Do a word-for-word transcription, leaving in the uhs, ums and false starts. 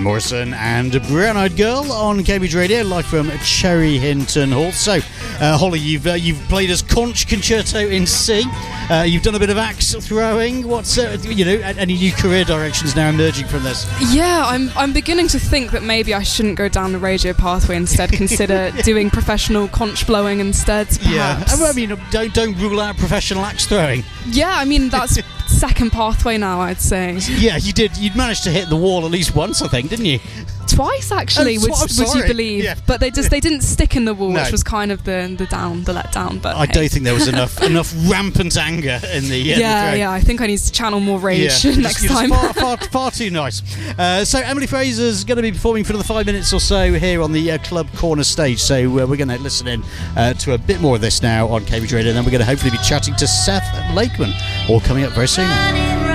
Van Morrison and Brown Eyed Girl on Cambridge Radio, live from Cherry Hinton Hall. So, uh, Holly, you've uh, you've played as Conch Concerto in C. Uh, you've done a bit of axe throwing. What's uh, you know any new career directions now emerging from this? Yeah, I'm I'm beginning to think that maybe I shouldn't go down the radio pathway. Instead, consider yeah. doing professional conch blowing instead. Perhaps. Yeah, I mean, don't don't rule out professional axe throwing. Yeah, I mean that's second pathway now, I'd say. Yeah, you did. You'd managed to hit the wall at least once, I think, didn't you? Twice, actually, oh, would, tw- would you believe? Yeah. But they just they didn't stick in the wall, no. which was kind of the the down, the let down. But I hey. don't think there was enough enough rampant anger in the uh, yeah, the yeah. I think I need to channel more rage yeah. next just, time. Far, far, far too nice. Uh, so Emily Fraser's going to be performing for another five minutes or so here on the uh, Club Corner stage. So uh, we're going to listen in uh, to a bit more of this now on Cambridge Radio, and then we're going to hopefully be chatting to Seth Lakeman, all coming up very soon.